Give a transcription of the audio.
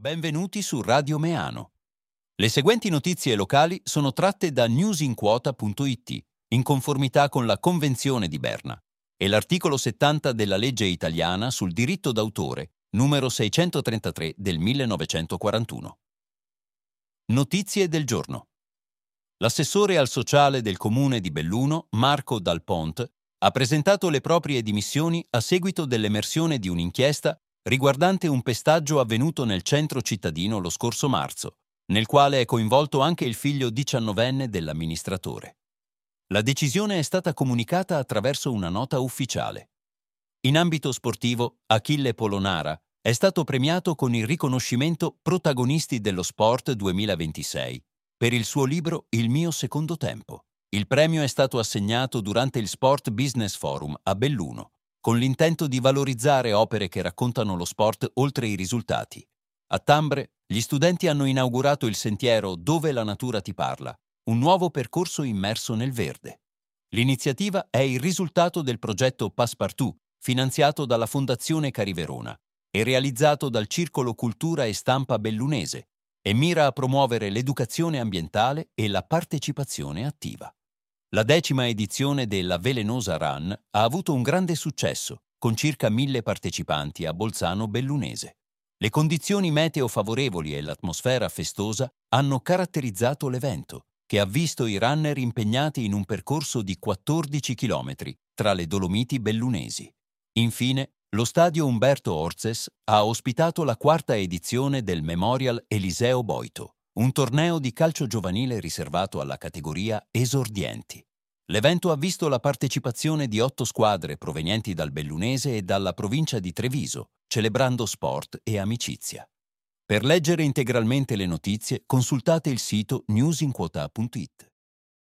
Benvenuti su Radio Meano. Le seguenti notizie locali sono tratte da newsinquota.it, in conformità con la Convenzione di Berna, e l'articolo 70 della legge italiana sul diritto d'autore, numero 633 del 1941. Notizie del giorno. L'assessore al sociale del comune di Belluno, Marco Dal Pont, ha presentato le proprie dimissioni a seguito dell'emersione di un'inchiesta riguardante un pestaggio avvenuto nel centro cittadino lo scorso marzo, nel quale è coinvolto anche il figlio 19enne dell'amministratore. La decisione è stata comunicata attraverso una nota ufficiale. In ambito sportivo, Achille Polonara è stato premiato con il riconoscimento Protagonisti dello Sport 2026 per il suo libro Il mio secondo tempo. Il premio è stato assegnato durante il Sport Business Forum a Belluno, con l'intento di valorizzare opere che raccontano lo sport oltre i risultati. A Tambre, gli studenti hanno inaugurato il sentiero Dove la natura ti parla, un nuovo percorso immerso nel verde. L'iniziativa è il risultato del progetto Passepartout, finanziato dalla Fondazione Cariverona e realizzato dal Circolo Cultura e Stampa Bellunese, e mira a promuovere l'educazione ambientale e la partecipazione attiva. La 10ª edizione della Velenosa Run ha avuto un grande successo, con circa 1000 partecipanti a Bolzano Bellunese. Le condizioni meteo favorevoli e l'atmosfera festosa hanno caratterizzato l'evento, che ha visto i runner impegnati in un percorso di 14 km tra le Dolomiti bellunesi. Infine, lo stadio Umberto Orzes ha ospitato la 4ª edizione del Memorial Eliseo Boito, un torneo di calcio giovanile riservato alla categoria esordienti. L'evento ha visto la partecipazione di 8 squadre provenienti dal Bellunese e dalla provincia di Treviso, celebrando sport e amicizia. Per leggere integralmente le notizie, consultate il sito newsinquota.it.